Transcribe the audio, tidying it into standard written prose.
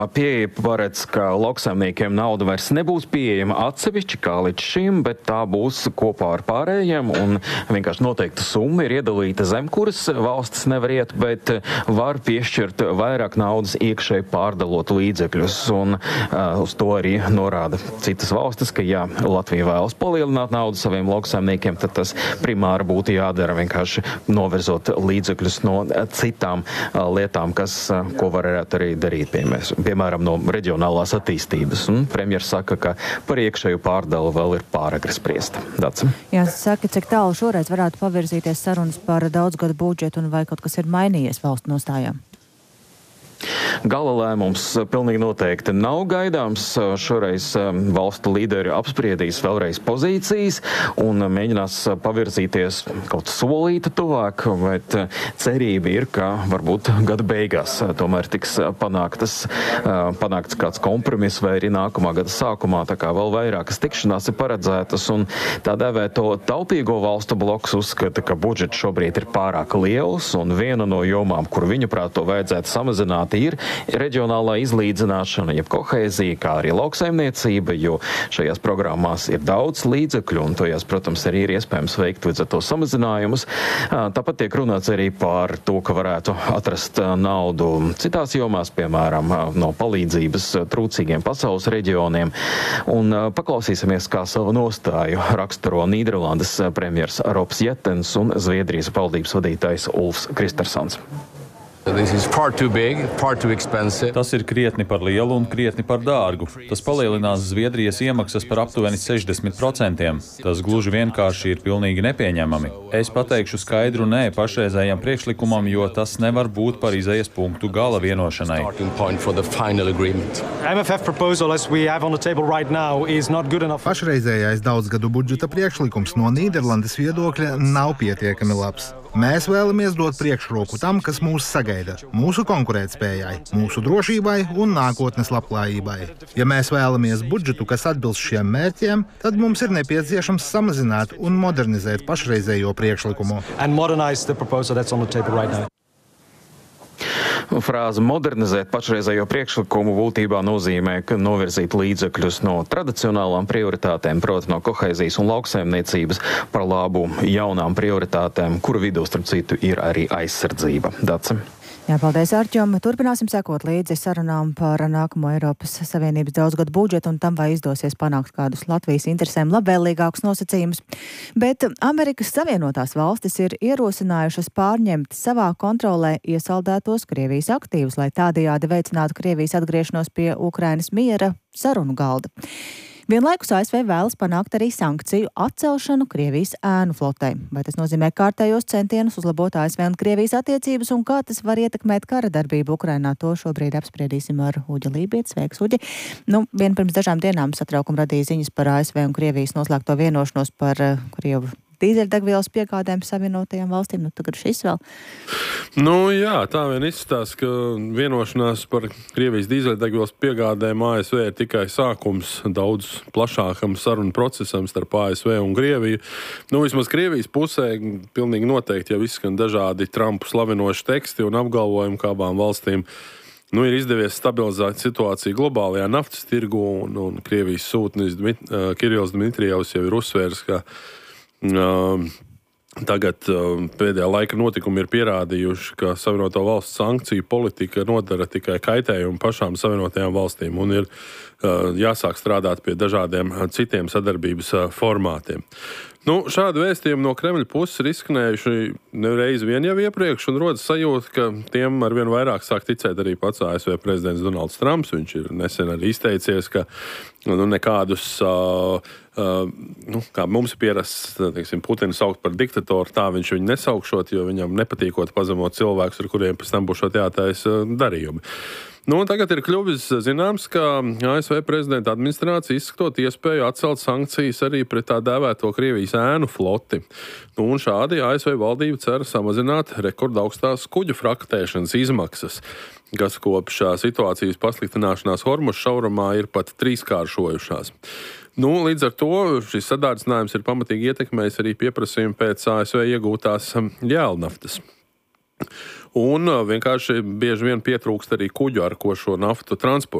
Pieeja paredz, ka lauksaimniekiem nauda vairs nebūs pieejama atsevišķi kā līdz šim, bet tā būs kopā ar pārējiem, un vienkārši noteikta summa ir iedalīta zem, kuras valstis nevar iet, bet var piešķirt vairāk naudas iekšēji pārdalot līdzekļus, un uz to arī norāda citas valstis, ka ja Latvija vēlas palielināt naudu saviem lauksaimniekiem, tad tas primāri būtu jādara vienkārši novirzot līdzekļus no citām lietām, ko varētu arī darīt, piemēram, no reģionālās attīstības. Un premjers saka, ka par iekšēju pārdalu vēl ir pāragri spriest. Dace? Jā, saka, cik tālu šoreiz varētu pavirzīties sarunas par daudzgadu budžetu un vai kaut kas ir mainījies valstu nostājām? Gala lēmums pilnīgi noteikti nav gaidāms. Šoreiz valstu līderi apspriedīs vēlreiz pozīcijas un mēģinās pavirzīties kaut solīti tuvāk, bet cerība ir, ka varbūt gada beigās tomēr tiks panākts kāds kompromiss vai arī nākamā gada sākumā, tā kā vēl vairākas tikšanās ir paredzētas, un tā dēvēto taupīgo valstu bloks uzskata, ka budžets šobrīd ir pārāk liels, un viena no jomām, kur viņuprāt to vajadzētu samazināt, ir reģionālā izlīdzināšana, jeb kohēzija, kā arī lauksaimniecība, jo šajās programmās ir daudz līdzekļu, un tojās, protams, arī ir iespējams veikt līdz ar to samazinājumus. Tāpat tiek runāts arī par to, ka varētu atrast naudu citās jomās, piemēram, no palīdzības trūcīgiem pasaules reģioniem. Un paklausīsimies, kā savu nostāju raksturo Nīderlandes premjers Robs Jettens un Zviedrijas valdības vadītājs Ulfs Kristersons. Tas ir krietni par lielu un krietni par dārgu. Tas palielinās Zviedrijas iemaksas par aptuveni 60%. Tas gluži vienkārši ir pilnīgi nepieņemami. Es pateikšu skaidru nē pašreizējam priekšlikumam, jo tas nevar būt par izejas punktu gala vienošanai. Pašreizējais daudzgadu budžeta priekšlikums no Nīderlandes viedokļa nav pietiekami labs. Mēs vēlamies dot priekšroku tam, kas mūs sagaida - mūsu konkurētspējai, mūsu drošībai un nākotnes labklājībai. Ja mēs vēlamies budžetu, kas atbilst šiem mērķiem, tad mums ir nepieciešams samazināt un modernizēt pašreizējo priekšlikumu. Frāze modernizēt pašreizējo priekšlikumu būtībā nozīmē, ka novirzīt līdzekļus no tradicionālām prioritātēm, proti no kohēzijas un lauksaimniecības, par labu jaunām prioritātēm, kuru vidū, starp citu, ir arī aizsardzība. Dace? Jā, paldies, Arķom. Turpināsim sekot līdzi sarunām par nākamo Eiropas Savienības daudzgadu budžetu un tam, vai izdosies panākt kādus Latvijas interesēm labvēlīgākus nosacījumus. Bet Amerikas Savienotās valstis ir ierosinājušas pārņemt savā kontrolē iesaldētos Krievijas aktīvus, lai tādējādi veicinātu Krievijas atgriešanos pie Ukrainas miera sarunu galda. Vienlaikus ASV vēlas panākt arī sankciju atcelšanu Krievijas ēnu flotei. Vai tas nozīmē kārtējos centienus uzlabot ASV un Krievijas attiecības un kā tas var ietekmēt kara darbību Ukrainā? To šobrīd apspriedīsim ar Uģi Lībietu. Sveiks, Uģi! Vien pirms dažām dienām satraukumu radīja ziņas par ASV un Krievijas noslēgto vienošanos par Krievu dīzeļdegvielas piegādēm Savienotajām valstīm. Tagad šis vēl. Jā, tā vien izskatās, ka vienošanās par Krievijas dīzeļdegvielas piegādēm ASV ir tikai sākums daudz plašākam sarunu procesam starp ASV un Krieviju. Vismaz Krievijas pusē pilnīgi noteikti jau izskan dažādi Trumpu slavinoši teksti un apgalvojumi, kā abām valstīm ir izdevies stabilizēt situāciju globālajā naftas tirgu, un Krievijas sūtnis Kirills Dmitrijevs jau ir uzsvērs, ka tagad pēdējā laika notikumi ir pierādījuši, ka Savienoto valstu sankciju politika nodara tikai kaitējumu pašām Savienotajām valstīm un ir jāsāk strādāt pie dažādiem citiem sadarbības formātiem. Šādi vēstījumi no Kremļa puses ir izskanējuši nereiz vien jau iepriekš, un rodas sajūta, ka tiem arvien vairāk sāk ticēt arī pats ASV prezidents Donalds Trumps. Viņš ir nesen arī izteicies, ka nekādus, kā mums ir pierasts, Putinu saukt par diktatoru, tā viņš viņu nesaukšot, jo viņam nepatīkot pazemot cilvēkus, ar kuriem pēc tam būšot jātaisa darījumi. Tagad ir kļuvis zināms, ka ASV prezidenta administrācija izskatot iespēju atcelt sankcijas arī pret tā dēvēto Krievijas ēnu floti. Un šādi ASV valdība cer samazināt rekordaugstās kuģu fraktēšanas izmaksas, kas kopš situācijas pasliktināšanās Hormuza šaurumā ir pat trīskāršojušās. Līdz ar to šis sadārdzinājums ir pamatīgi ietekmējis arī pieprasījumu pēc ASV iegūtās jēlnaftas. Un vienkārši bieži vien pietrūkst arī kuģu, ar ko šo naftu transportēt.